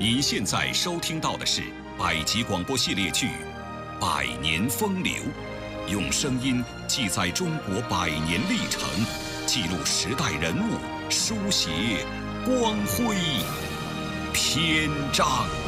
您现在收听到的是百集广播系列剧《百年风流》，用声音记载中国100年历程，记录时代人物，书写光辉篇章。